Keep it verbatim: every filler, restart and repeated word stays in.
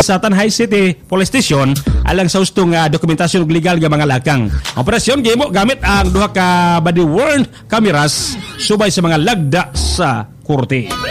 sa Tanhay City Police Station alang sa hustong uh, dokumentasyon ug legal nga mga lakang. Ang operasyon gihimo gamit ang duha ka body worn cameras subay sa mga lagda sa korte.